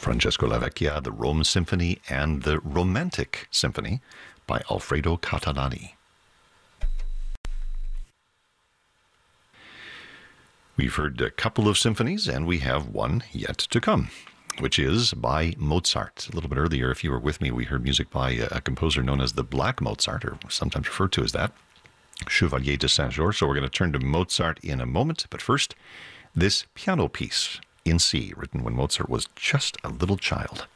Francesco Lavecchia, the Rome Symphony, and the Romantic Symphony by Alfredo Catalani. We've heard a couple of symphonies, and we have one yet to come, which is by Mozart. A little bit earlier, if you were with me, we heard music by a composer known as the Black Mozart, or sometimes referred to as that, Chevalier de Saint-Georges. So we're going to turn to Mozart in a moment, but first, this piano piece in C, written when Mozart was just a little child.